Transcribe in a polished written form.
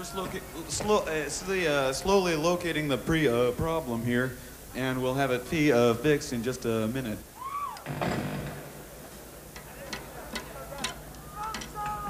just slowly locating the problem here, and we'll have it fixed in just a minute.